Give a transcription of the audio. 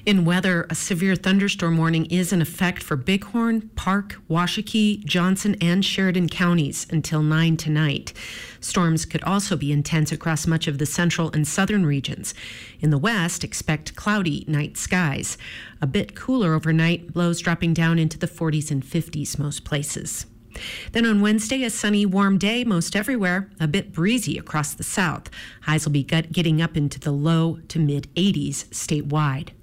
In weather, a severe thunderstorm warning is in effect for Bighorn, Park, Washakie, Johnson, and Sheridan counties until 9 tonight. Storms could also be intense across much of the central and southern regions. In the west, expect cloudy night skies. A bit cooler overnight, lows dropping down into the 40s and 50s most places. Then on Wednesday, a sunny, warm day most everywhere, a bit breezy across the south. Highs will be getting up into the low to mid 80s statewide.